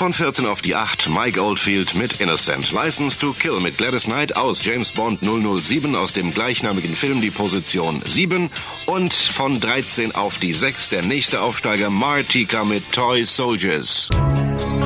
Von 14 auf die 8, Mike Oldfield mit Innocent. License to Kill mit Gladys Knight aus James Bond 007 aus dem gleichnamigen Film, die Position 7. Und von 13 auf die 6, der nächste Aufsteiger Martika mit Toy Soldiers.